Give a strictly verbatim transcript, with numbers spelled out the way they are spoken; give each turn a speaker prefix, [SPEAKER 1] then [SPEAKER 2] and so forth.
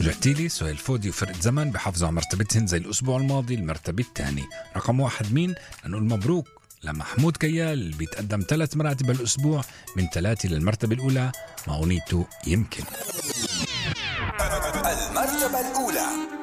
[SPEAKER 1] رجعتي لي سهيل فودي وفرقة زمن بحافظوا على مرتبتهن زي الأسبوع الماضي المرتبة الثانية. رقم واحد مين؟ نقول مبروك لمحمود كيال اللي بيتقدم ثلاث مراتب الأسبوع من ثلاثة للمرتبة الأولى مع أغنيته يمكن.
[SPEAKER 2] المرتبة الأولى.